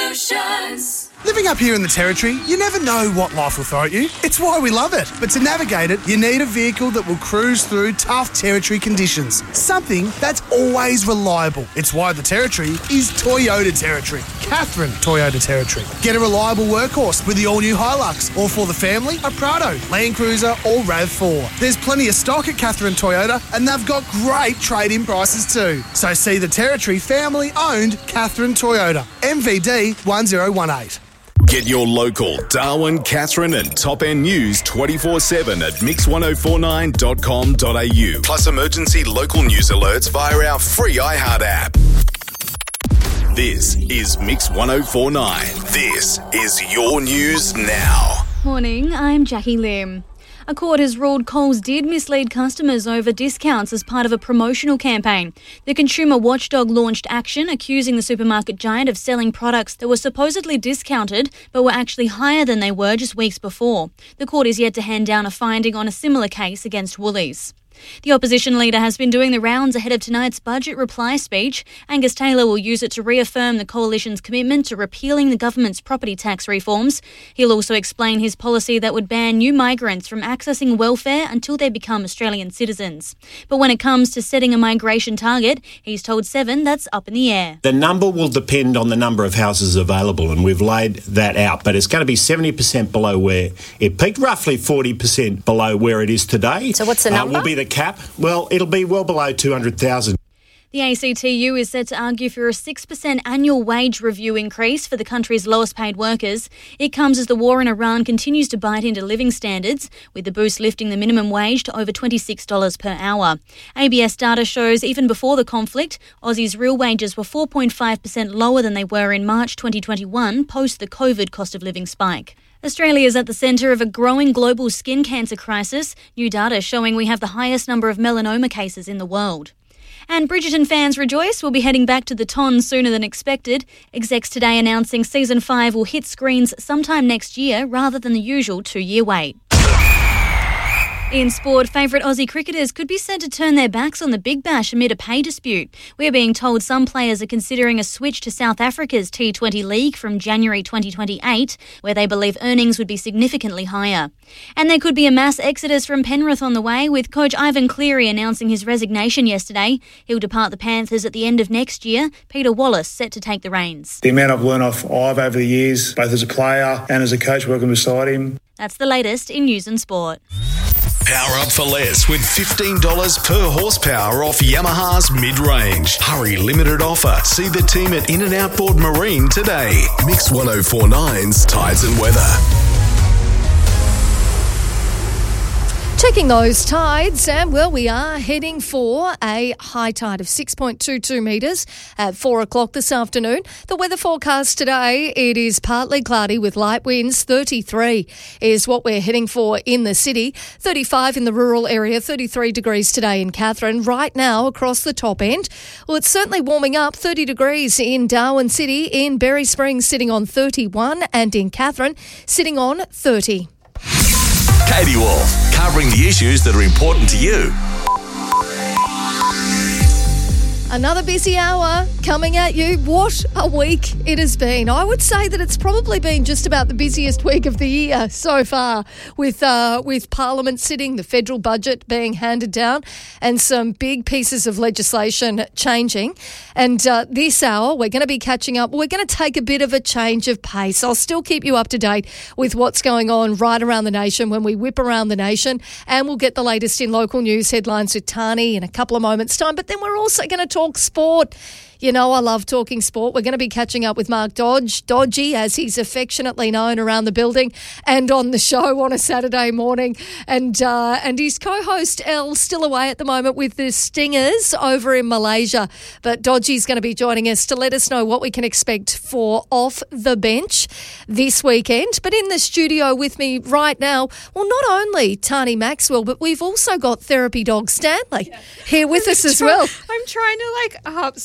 Solutions. Living up here in the Territory, you never know what life will throw at you. It's why we love it. But to navigate it, you need a vehicle that will cruise through tough Territory conditions. Something that's always reliable. It's why the Territory is Toyota Territory. Catherine Toyota Territory. Get a reliable workhorse with the all-new Hilux. Or for the family, a Prado, Land Cruiser or RAV4. There's plenty of stock at Catherine Toyota and they've got great trade-in prices too. So see the Territory family-owned Catherine Toyota. MVD 1018. Get your local Darwin, Catherine and Top End news 24/7 at mix1049.com.au. Plus emergency local news alerts via our free iHeart app. This is Mix 1049. This is your news now. Morning, I'm Jackie Lim. A court has ruled Coles did mislead customers over discounts as part of a promotional campaign. The consumer watchdog launched action accusing the supermarket giant of selling products that were supposedly discounted but were actually higher than they were just weeks before. The court is yet to hand down a finding on a similar case against Woolies. The opposition leader has been doing the rounds ahead of tonight's budget reply speech. Angus Taylor will use it to reaffirm the coalition's commitment to repealing the government's property tax reforms. He'll also explain his policy that would ban new migrants from accessing welfare until they become Australian citizens. But when it comes to setting a migration target, he's told Seven that's up in the air. The number will depend on the number of houses available, and we've laid that out. But it's going to be 70% below where it peaked, roughly 40% below where it is today. So what's the number? Will be the cap. Well, it'll be well below 200,000. The ACTU is set to argue for a 6% annual wage review increase for the country's lowest paid workers. It comes as the war in Iran continues to bite into living standards, with the boost lifting the minimum wage to over $26 per hour. ABS data shows even before the conflict, Aussies' real wages were 4.5% lower than they were in March 2021, post the COVID cost of living spike. Australia is at the centre of a growing global skin cancer crisis, new data showing we have the highest number of melanoma cases in the world. And Bridgerton fans rejoice, we'll be heading back to the Ton sooner than expected. Execs today announcing Season 5 will hit screens sometime next year rather than the usual 2-year wait. In sport, favourite Aussie cricketers could be said to turn their backs on the Big Bash amid a pay dispute. We're being told some players are considering a switch to South Africa's T20 League from January 2028, where they believe earnings would be significantly higher. And there could be a mass exodus from Penrith on the way, with coach Ivan Cleary announcing his resignation yesterday. He'll depart the Panthers at the end of next year. Peter Wallace set to take the reins. The amount I've learned off Ive over the years, both as a player and as a coach working beside him. That's the latest in news and sport. Power up for less with $15 per horsepower off Yamaha's mid-range. Hurry, limited offer. See the team at In and Outboard Marine today. Mix 1049's Tides and Weather. Checking those tides, and well, we are heading for a high tide of 6.22 metres at 4 o'clock this afternoon. The weather forecast today, it is partly cloudy with light winds. 33 is what we're heading for in the city. 35 in the rural area, 33 degrees today in Catherine. Right now across the top end, well, it's certainly warming up. 30 degrees in Darwin City, in Berry Springs sitting on 31, and in Catherine sitting on 30. Katie Wolf, covering the issues that are important to you. Another busy hour coming at you. What a week it has been. I would say that it's probably been just about the busiest week of the year so far, with Parliament sitting, the federal budget being handed down, and some big pieces of legislation changing. And this hour, we're going to be catching up. We're going to take a bit of a change of pace. I'll still keep you up to date with what's going on right around the nation when we whip around the nation, and we'll get the latest in local news headlines with Tani in a couple of moments' time. But then we're also going to talk sport. You know, I love talking sport. We're going to be catching up with Mark Dodgy, as he's affectionately known around the building and on the show on a Saturday morning. And his co-host, Elle, still away at the moment with the Stingers over in Malaysia. But Dodgy's going to be joining us to let us know what we can expect for Off the Bench this weekend. But in the studio with me right now, well, not only Tani Maxwell, but we've also got therapy dog Stanley here with us as well. I'm trying to somehow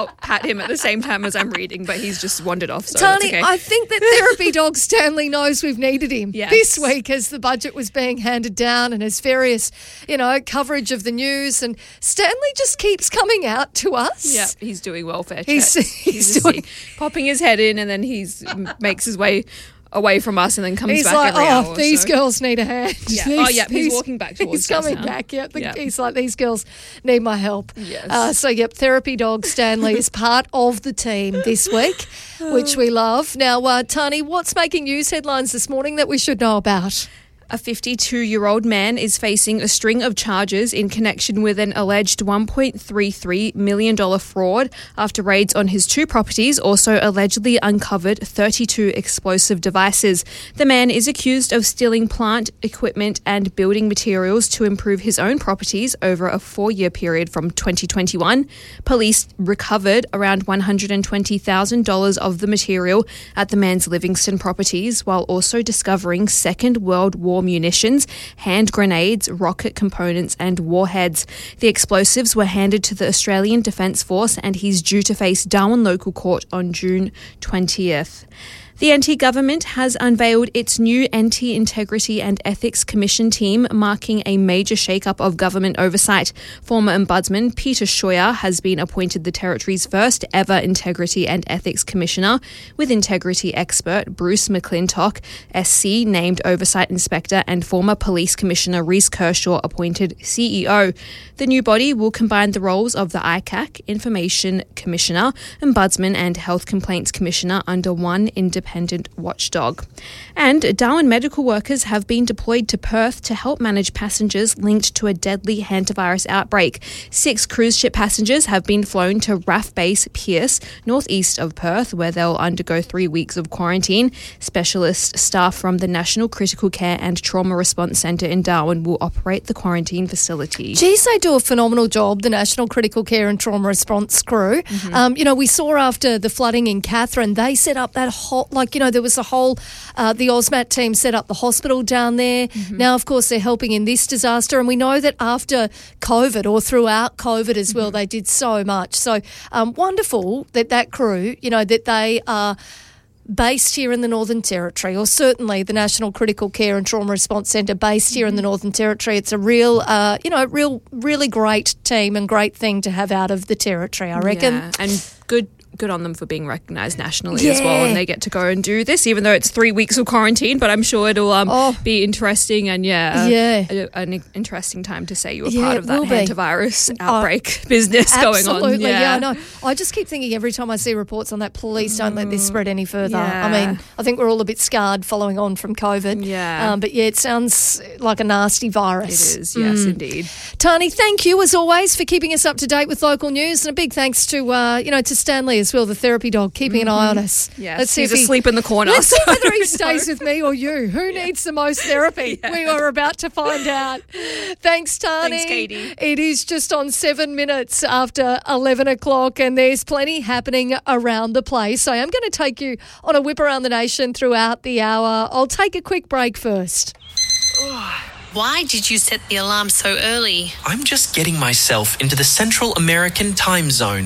not pat him at the same time as I'm reading, but he's just wandered off. So Tony, that's okay. I think that therapy dog Stanley knows we've needed him Yes. this week as the budget was being handed down and as various, coverage of the news. And Stanley just keeps coming out to us. Yeah, he's doing welfare He's checks. doing- popping his head in, and then he's makes his way away from us and then comes He's back like, every hour. these so. girls need a hand. Yeah. He's walking back towards He's us coming now. back, Yep. He's like, these girls need my help. Yes. Therapy dog Stanley is part of the team this week, which we love. Now, Tani, what's making news headlines this morning that we should know about? A 52-year-old man is facing a string of charges in connection with an alleged $1.33 million fraud after raids on his 2 properties also allegedly uncovered 32 explosive devices. The man is accused of stealing plant, equipment and building materials to improve his own properties over a 4-year period from 2021. Police recovered around $120,000 of the material at the man's Livingston properties, while also discovering Second World War munitions, hand grenades, rocket components and warheads. The explosives were handed to the Australian Defence Force and he's due to face Darwin Local Court on June 20th. The NT government has unveiled its new NT Integrity and Ethics Commission team, marking a major shake-up of government oversight. Former Ombudsman Peter Scheuer has been appointed the Territory's first ever Integrity and Ethics Commissioner, with integrity expert Bruce McClintock, SC, named Oversight Inspector, and former Police Commissioner Reece Kershaw appointed CEO. The new body will combine the roles of the ICAC, Information Commissioner, Ombudsman and Health Complaints Commissioner under one independent watchdog. And Darwin medical workers have been deployed to Perth to help manage passengers linked to a deadly hantavirus outbreak. 6 cruise ship passengers have been flown to RAF Base Pearce, northeast of Perth, where they'll undergo 3 weeks of quarantine. Specialist staff from the National Critical Care and Trauma Response Centre in Darwin will operate the quarantine facility. Geez, they do a phenomenal job, the National Critical Care and Trauma Response crew. We saw after the flooding in Katherine, they set up that there was a whole, the AUSMAT team set up the hospital down there. Now, of course, they're helping in this disaster. And we know that after COVID or throughout COVID as well, they did so much. So wonderful that crew, that they are based here in the Northern Territory, or certainly the National Critical Care and Trauma Response Centre based here in the Northern Territory. It's a real, really great team and great thing to have out of the Territory, I reckon. Yeah, and good on them for being recognised nationally as well, and they get to go and do this, even though it's 3 weeks of quarantine, but I'm sure it'll be interesting and an interesting time to say you were part of that hantavirus outbreak business going on. Absolutely, I know. I just keep thinking every time I see reports on that, please don't let this spread any further. Yeah. I mean, I think we're all a bit scarred following on from COVID. Yeah. But it sounds like a nasty virus. It is, yes, indeed. Tani, thank you as always for keeping us up to date with local news, and a big thanks to to Stanley as well, the therapy dog, keeping an eye on us. Yes, let's see he's if asleep in the corner. Let's see whether he stays with me or you. Who needs the most therapy? Yeah. We are about to find out. Thanks, Tani. Thanks, Katie. It is just on 7 minutes after 11 o'clock, and there's plenty happening around the place. So I'm going to take you on a whip around the nation throughout the hour. I'll take a quick break first. Why did you set the alarm so early? I'm just getting myself into the Central American time zone.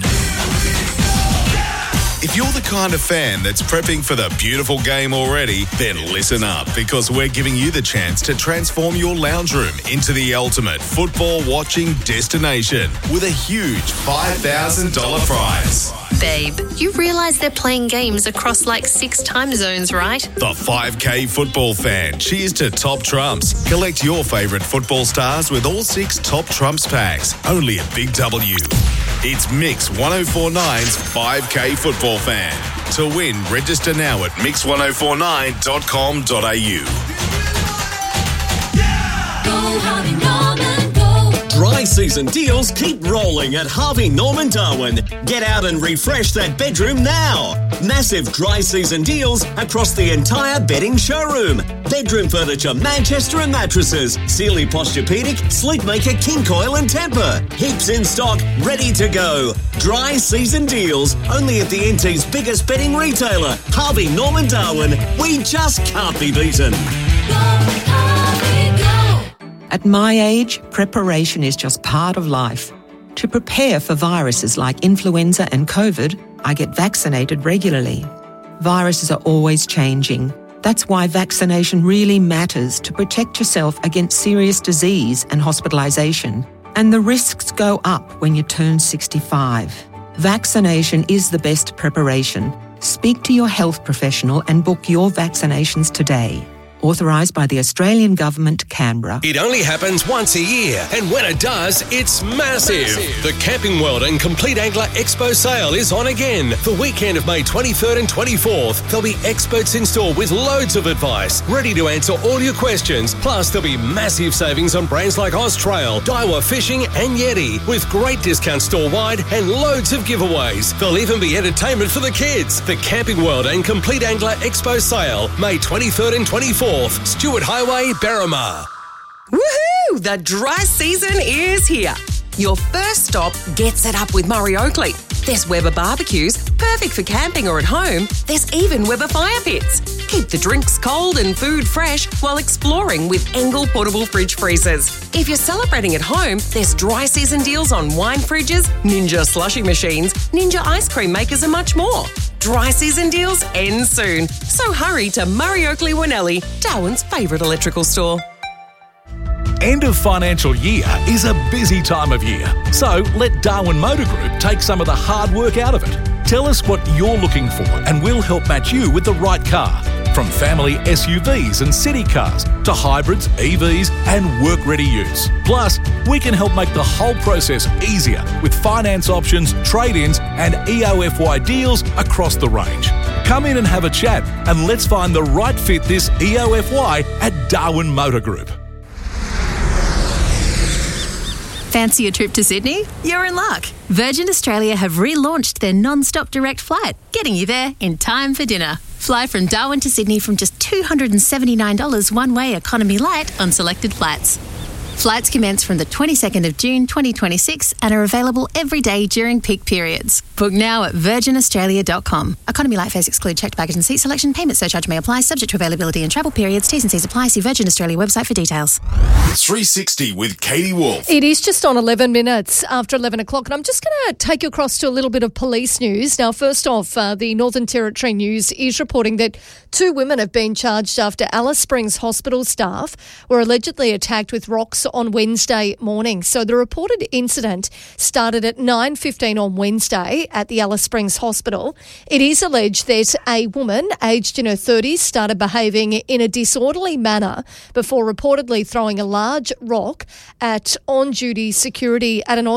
If you're the kind of fan that's prepping for the beautiful game already, then listen up, because we're giving you the chance to transform your lounge room into the ultimate football watching destination with a huge $5,000 prize. Babe, you realise they're playing games across like 6 time zones, right? The 5K football fan. Cheers to Top Trumps. Collect your favourite football stars with all 6 Top Trumps packs. Only at Big W. It's Mix 1049's 5K football fan. To win, register now at mix1049.com.au. Go Harvey Norman, go. Dry season deals keep rolling at Harvey Norman Darwin. Get out and refresh that bedroom now. Massive dry season deals across the entire bedding showroom. Bedroom furniture, Manchester and mattresses, Sealy Posturepedic, Sleepmaker, King Coil and Tempur. Heaps in stock, ready to go. Dry season deals, only at the NT's biggest bedding retailer, Harvey Norman Darwin. We just can't be beaten. At my age, preparation is just part of life. To prepare for viruses like influenza and COVID, I get vaccinated regularly. Viruses are always changing. That's why vaccination really matters to protect yourself against serious disease and hospitalisation. And the risks go up when you turn 65. Vaccination is the best preparation. Speak to your health professional and book your vaccinations today. Authorised by the Australian Government, Canberra. It only happens once a year, and when it does, it's massive. The Camping World and Complete Angler Expo sale is on again. The weekend of May 23rd and 24th, there'll be experts in store with loads of advice, ready to answer all your questions. Plus, there'll be massive savings on brands like Austrail, Daiwa Fishing and Yeti, with great discounts store-wide and loads of giveaways. There'll even be entertainment for the kids. The Camping World and Complete Angler Expo sale, May 23rd and 24th. Stewart Highway, Berrimah. Woohoo! The dry season is here. Your first stop gets it up with Murray Oakley. There's Weber barbecues, perfect for camping or at home. There's even Weber fire pits. Keep the drinks cold and food fresh while exploring with Engel portable fridge freezers. If you're celebrating at home, there's dry season deals on wine fridges, Ninja slushy machines, Ninja ice cream makers and much more. Dry season deals end soon. So hurry to Murray Oakley Winnelli, Darwin's favourite electrical store. End of financial year is a busy time of year. So let Darwin Motor Group take some of the hard work out of it. Tell us what you're looking for and we'll help match you with the right car. From family SUVs and city cars to hybrids, EVs and work-ready use. Plus, we can help make the whole process easier with finance options, trade-ins and EOFY deals across the range. Come in and have a chat and let's find the right fit this EOFY at Darwin Motor Group. Fancy a trip to Sydney? You're in luck. Virgin Australia have relaunched their non-stop direct flight, getting you there in time for dinner. Fly from Darwin to Sydney from just $279 one-way economy light on selected flights. Flights commence from the 22nd of June 2026 and are available every day during peak periods. Book now at virginaustralia.com. Economy light fares exclude checked baggage and seat selection. Payment surcharge may apply, subject to availability and travel periods. T's and C's apply. See Virgin Australia website for details. 360 with Katie Wolf. It is just on 11 minutes after 11 o'clock, and I'm just going to take you across to a little bit of police news. Now, first off, the Northern Territory News is reporting that 2 women have been charged after Alice Springs Hospital staff were allegedly attacked with rocks on Wednesday morning. So the reported incident started at 9:15 on Wednesday at the Alice Springs Hospital. It is alleged that a woman aged in her 30s started behaving in a disorderly manner before reportedly throwing a large rock at an on-duty security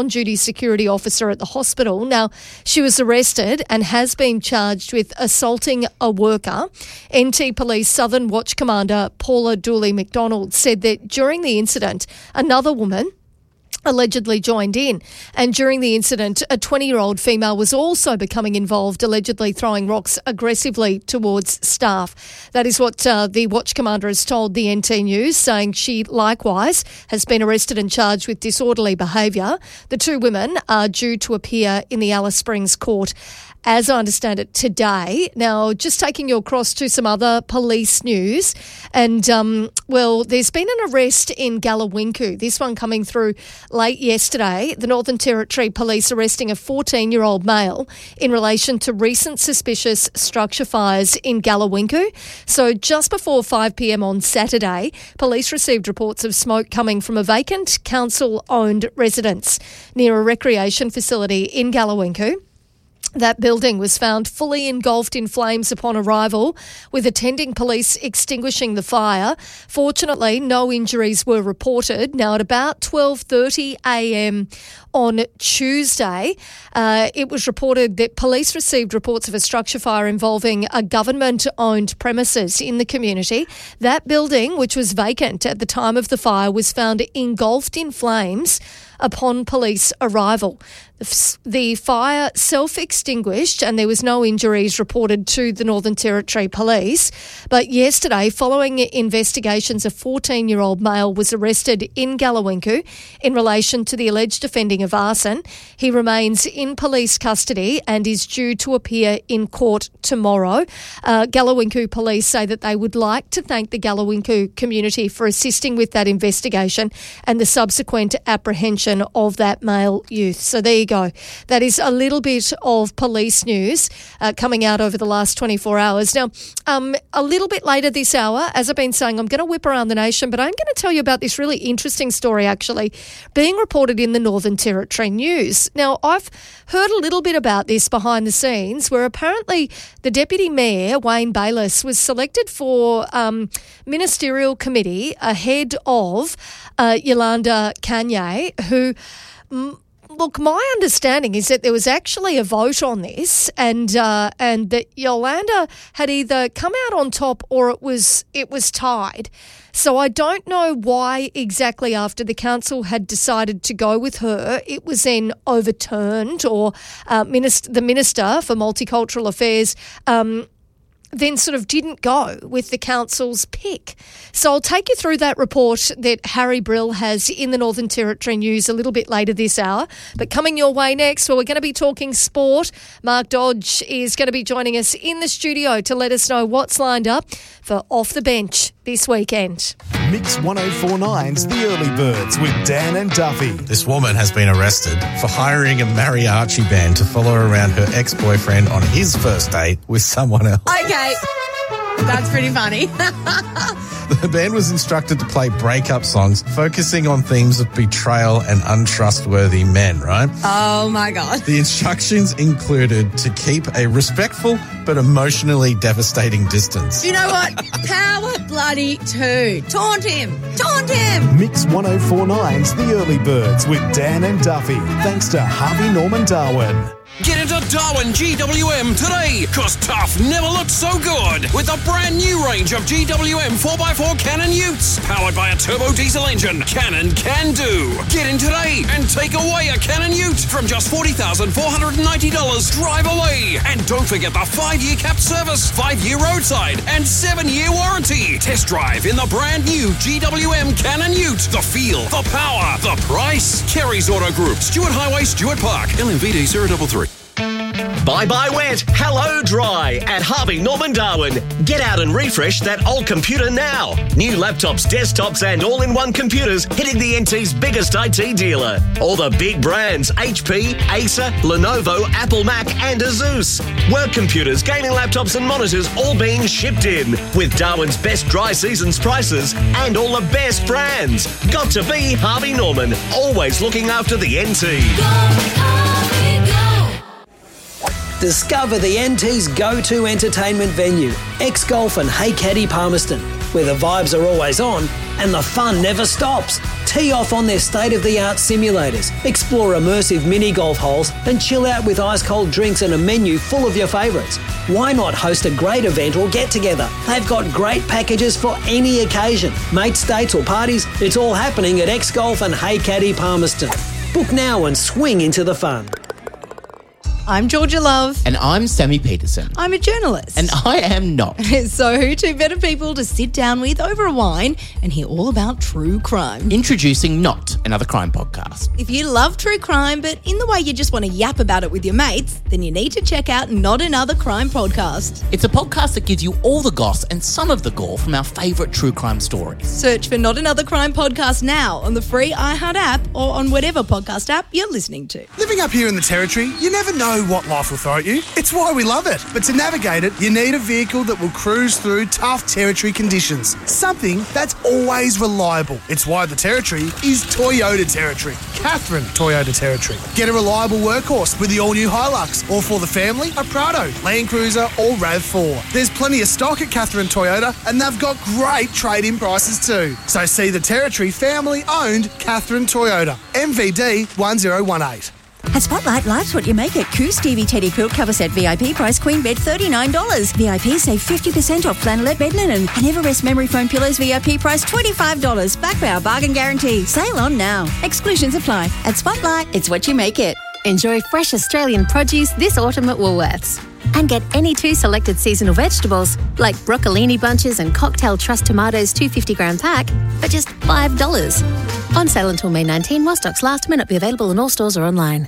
officer at the hospital. Now, she was arrested and has been charged with assaulting a worker. NT Police Southern Watch Commander Paula Dooley McDonald said that during the incident, another woman allegedly joined in. And during the incident, a 20-year-old female was also becoming involved, allegedly throwing rocks aggressively towards staff. That is what the Watch Commander has told the NT News, saying she likewise has been arrested and charged with disorderly behaviour. The 2 women are due to appear in the Alice Springs court, as I understand it, today. Now, just taking you across to some other police news. And, there's been an arrest in Gallawinku. This one coming through late yesterday. The Northern Territory Police arresting a 14-year-old male in relation to recent suspicious structure fires in Gallawinku. So just before 5 p.m. on Saturday, police received reports of smoke coming from a vacant council-owned residence near a recreation facility in Gallawinku. That building was found fully engulfed in flames upon arrival, with attending police extinguishing the fire. Fortunately, no injuries were reported. Now, at about 12:30 a.m. on Tuesday, it was reported that police received reports of a structure fire involving a government-owned premises in the community. That building, which was vacant at the time of the fire, was found engulfed in flames upon police arrival. The fire self-extinguished and there was no injuries reported to the Northern Territory Police. But yesterday, following investigations, a 14-year-old male was arrested in Gallawinku in relation to the alleged offending of arson. He remains in police custody and is due to appear in court tomorrow. Gallawinku Police say that they would like to thank the Gallawinku community for assisting with that investigation and the subsequent apprehension location of that male youth. So there you go. That is a little bit of police news coming out over the last 24 hours. Now, a little bit later this hour, as I've been saying, I'm going to whip around the nation, but I'm going to tell you about this really interesting story actually being reported in the Northern Territory News. Now, I've heard a little bit about this behind the scenes where apparently the Deputy Mayor, Wayne Bayliss, was selected for ministerial committee ahead of Yolanda Kanye, who... Look, my understanding is that there was actually a vote on this and that Yolanda had either come out on top or it was tied. So I don't know why exactly after the council had decided to go with her, it was then overturned or the Minister for Multicultural Affairs then sort of didn't go with the council's pick. So I'll take you through that report that Harry Brill has in the Northern Territory News a little bit later this hour. But coming your way next, well, we're going to be talking sport. Mark Dodge is going to be joining us in the studio to let us know what's lined up for Off the Bench this weekend. Mix 1049's The Early Birds with Dan and Duffy. This woman has been arrested for hiring a mariachi band to follow around her ex-boyfriend on his first date with someone else. Okay, that's pretty funny. The band was instructed to play breakup songs focusing on themes of betrayal and untrustworthy men, right? Oh, my God. The instructions included to keep a respectful but emotionally devastating distance. You know what? Power bloody two. Taunt him. Taunt him. Mix 1049's The Early Birds with Dan and Duffy. Thanks to Harvey Norman Darwin. Get into Darwin GWM today, cause tough never looked so good with a brand new range of GWM 4x4 Cannon Utes, powered by a turbo diesel engine. Cannon can do. Get in today and take away a Cannon Ute from just $40,490. Drive away. And don't forget the 5-year capped service, 5-year roadside, and 7-year warranty. Test drive in the brand new GWM Cannon Ute. The feel, the power, the price. Kerry's Auto Group, Stuart Highway, Stuart Park, LMVD 033. Bye-bye wet, hello dry at Harvey Norman Darwin. Get out and refresh that old computer now. New laptops, desktops and all-in-one computers hitting the NT's biggest IT dealer. All the big brands, HP, Acer, Lenovo, Apple Mac and Asus. Work computers, gaming laptops and monitors all being shipped in with Darwin's best dry season's prices and all the best brands. Got to be Harvey Norman, always looking after the NT. Discover the NT's go-to entertainment venue, X-Golf and Hey Caddy Palmerston, where the vibes are always on and the fun never stops. Tee off on their state-of-the-art simulators, explore immersive mini-golf holes and chill out with ice-cold drinks and a menu full of your favourites. Why not host a great event or get-together? They've got great packages for any occasion. Mates, dates or parties, it's all happening at X-Golf and Hey Caddy Palmerston. Book now and swing into the fun. I'm Georgia Love. And I'm Sammy Peterson. I'm a journalist. And I am not. So who two better people to sit down with over a wine and hear all about true crime? Introducing Not, another crime podcast. If you love true crime, but in the way you just want to yap about it with your mates, then you need to check out Not Another Crime Podcast. It's a podcast that gives you all the goss and some of the gore from our favourite true crime stories. Search for Not Another Crime Podcast now on the free iHeart app or on whatever podcast app you're listening to. Living up here in the Territory, you never know what life will throw at you. It's why we love it. But to navigate it, you need a vehicle that will cruise through tough Territory conditions. Something that's always reliable. It's why the Territory is Toyota Territory. Catherine Toyota Territory. Get a reliable workhorse with the all-new Hilux, or for the family, a Prado, Land Cruiser or RAV4. There's plenty of stock at Catherine Toyota and they've got great trade-in prices too. So see the Territory family-owned Catherine Toyota. MVD 1018. At Spotlight, life's what you make it. Coo Stevie Teddy Quilt Cover Set VIP price Queen Bed $39. VIP save 50% off flannelette bed linen. And Everest Memory Foam Pillows VIP price $25. Back by our bargain guarantee. Sale on now. Exclusions apply. At Spotlight, it's what you make it. Enjoy fresh Australian produce this autumn at Woolworths. And get any 2 selected seasonal vegetables, like broccolini bunches and cocktail trust tomatoes 250-gram pack, for just $5. On sale until May 19, while stocks last. May not be available in all stores or online.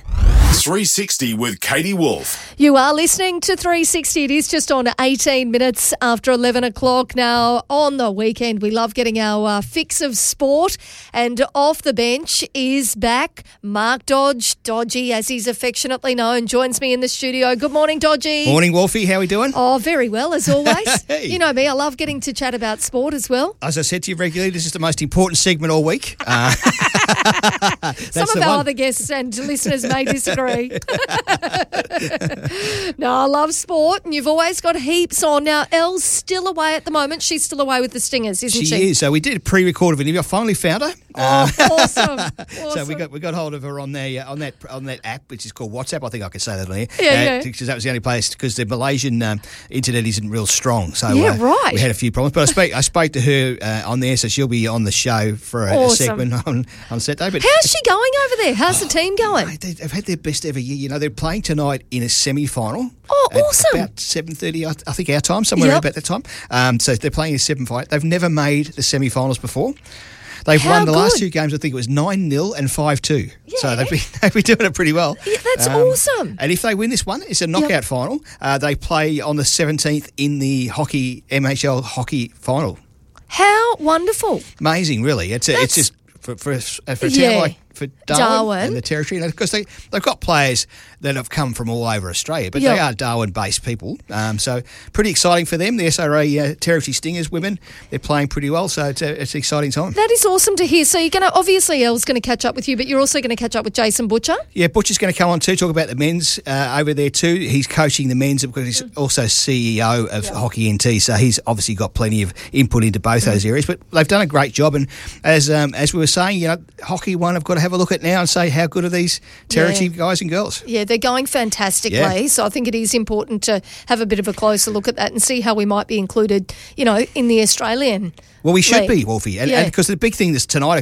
360 with Katie Wolf. You are listening to 360. It is just on 18 minutes after 11 o'clock now. On the weekend, we love getting our fix of sport. And off the bench is back Mark Dodgy, as he's affectionately known, joins me in the studio. Good morning, Dodgy. Morning, Wolfie. How are we doing? Oh, very well, as always. Hey. You know me, I love getting to chat about sport as well. As I said to you regularly, this is the most important segment all week. Some of our other guests and listeners may disagree. No, I love sport, and you've always got heaps on. Now, Elle still away at the moment. She's still away with the Stingers, isn't she? She is. So we did a pre-record of an interview. I finally found her. Awesome. So we got hold of her on that app, which is called WhatsApp. I think I could say that on here. Yeah. Because that was the only place, because the Malaysian internet isn't real strong. So right. We had a few problems. But I spoke to her on there, so she'll be on the show for a segment on Saturday. But how's she going over there? How's the team going? They've had their best ever year. You know, they're playing tonight in a semi-final. Oh, awesome. About 7:30, I think, our time, somewhere about that time. So they're playing a semi-final. They've never made the semi-finals before. They've won the last two games. I think it was 9-0 and 5-2. Yeah. So they've been doing it pretty well. Yeah, that's awesome. And if they win this one, it's a knockout final. They play on the 17th in the MHL hockey final. How wonderful! Amazing, really. It's just for a town like for Darwin and the Territory, because they've got players that have come from all over Australia, but they are Darwin-based people. So pretty exciting for them. The SRA Territory Stingers women, they're playing pretty well, so it's an exciting time. That is awesome to hear. So you're going to, obviously Elle's going to catch up with you, but you're also going to catch up with Jason Butcher. Yeah, Butcher's going to come on too, talk about the men's over there too. He's coaching the men's because he's also CEO of Hockey NT, so he's obviously got plenty of input into both those areas. But they've done a great job, and as we were saying, Hockey One have got to have a look at now and say, how good are these Territory guys and girls? Yeah, they're going fantastically. So I think it is important to have a bit of a closer look at that and see how we might be included, in the Australian. Well, we should be, Wolfie, and because the big thing is tomorrow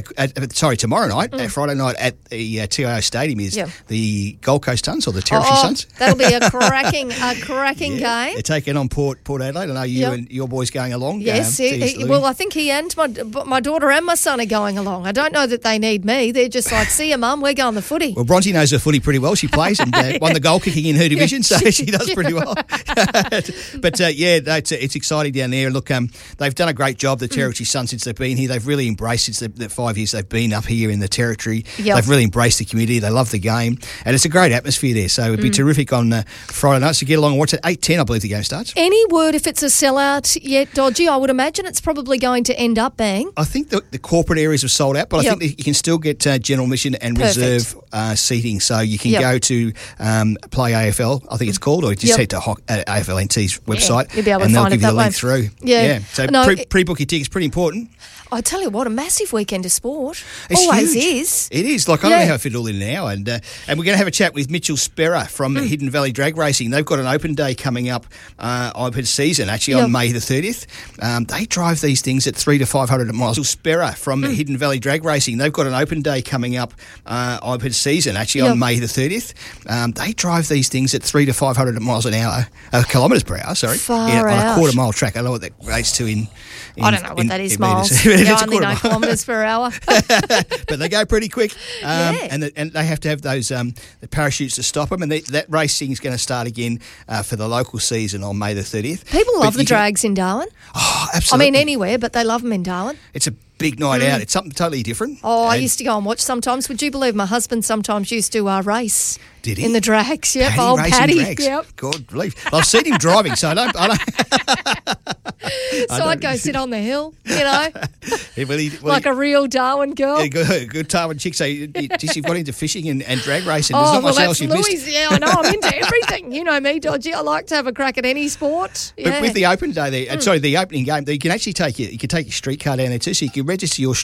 night, Friday night at the TIO Stadium is the Gold Coast Suns or the Territory Suns. That'll be a cracking game. They're taking on Port Adelaide. I know you and your boys going along. Yes, well, I think he and my daughter and my son are going along. I don't know that they need me. They're just like, see you, Mum, we're going the footy. Well, Bronte knows her footy pretty well. She plays and won the goal kicking in her division, so she does pretty well. But it's exciting down there. Look, they've done a great job, the Territory Suns, since they've been here. They've really embraced, since the 5 years they've been up here in the Territory. They've really embraced the community. They love the game, and it's a great atmosphere there. So it'd be terrific on Friday night. So get along and watch it. 8:10, I believe the game starts. Any word if it's a sellout yet, Dodgy? I would imagine it's probably going to end up being. I think the corporate areas have sold out, but I think that you can still get general admission and reserve seating. So you can go to Play AFL, I think it's called, or just head to AFL NT's website, you'll be able and to they'll find give it you the that link way. through. So pre-book your tickets, pretty important. I tell you what, a massive weekend of sport. It's always huge. is. It is. Like, I don't know how I fit it all in now. And we're going to have a chat with Mitchell Sperrer from Hidden Valley Drag Racing. They've got an open day coming up, open season, actually, on May the 30th. They drive these things at 300 to 500 miles. Mitchell Sperrer from Hidden Valley Drag Racing. They've got an open day coming up, open season, actually, on May the 30th. They drive these things at 300 to 500 miles an hour, kilometres per hour, sorry. Far on out. a quarter mile track. I don't know what that relates to in I don't know what that is, miles. It's I only know kilometres per hour. But they go pretty quick. And they have to have those the parachutes to stop them. And that racing is going to start again for the local season on May the 30th. People love the drags in Darwin. Oh, absolutely. I mean, anywhere, but they love them in Darwin. It's a big night out. It's something totally different. Oh, I used to go and watch sometimes. Would you believe my husband sometimes used to race? Did he? In the drags, yep. Paddy. Yep. God, believe. I've seen him driving, so I don't. So I'd go sit on the hill, like a a real Darwin girl. Yeah, good Darwin chick. So you've got into fishing and drag racing. There's not much else you've missed. Yeah, I know. I'm into everything. You know me, Dodgy. I like to have a crack at any sport. But with the open day there, the opening game, you can actually take your streetcar down there too. So you can register